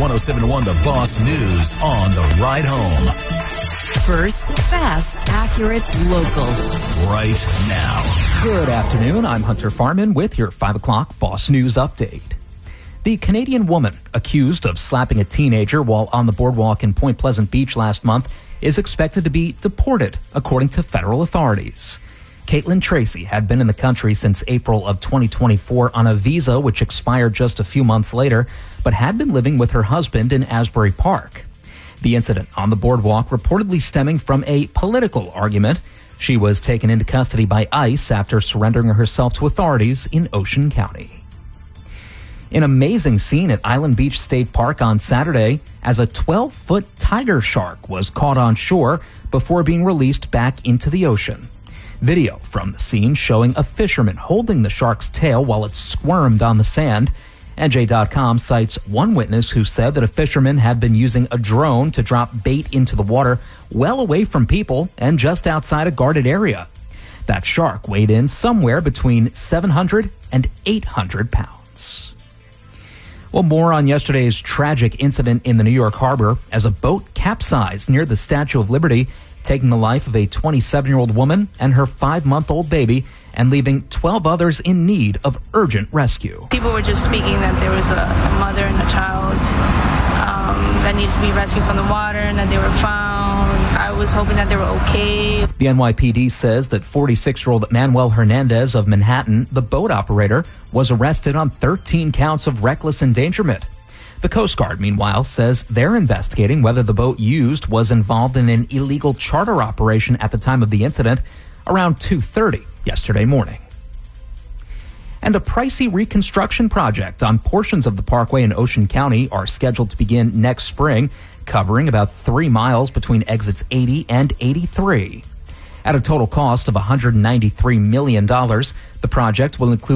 107.1 The Boss News on the ride home. First, fast, accurate, local. Right now. Good afternoon. I'm Hunter Farman with your 5 o'clock Boss News update. The Canadian woman accused of slapping a teenager while on the boardwalk in Point Pleasant Beach last month is expected to be deported, according to federal authorities. Caitlin Tracy had been in the country since April of 2024 on a visa which expired just a few months later, but had been living with her husband in Asbury Park. The incident on the boardwalk reportedly stemming from a political argument. She was taken into custody by ICE after surrendering herself to authorities in Ocean County. An amazing scene at Island Beach State Park on Saturday as a 12-foot tiger shark was caught on shore before being released back into the ocean. Video from the scene showing a fisherman holding the shark's tail while it squirmed on the sand. NJ.com cites one witness who said that a fisherman had been using a drone to drop bait into the water well away from people and just outside a guarded area. That shark weighed in somewhere between 700 and 800 pounds. Well, more on yesterday's tragic incident in the New York harbor as a boat capsized near the Statue of Liberty, taking the life of a 27-year-old woman and her 5-month-old baby and leaving 12 others in need of urgent rescue. People were just speaking that there was a mother and a child that needs to be rescued from the water and that they were found. I was hoping that they were okay. The NYPD says that 46-year-old Manuel Hernandez of Manhattan, the boat operator, was arrested on 13 counts of reckless endangerment. The Coast Guard, meanwhile, says they're investigating whether the boat used was involved in an illegal charter operation at the time of the incident around 2:30 yesterday morning. And a pricey reconstruction project on portions of the parkway in Ocean County are scheduled to begin next spring, covering about 3 miles between exits 80 and 83. At a total cost of $193 million, the project will include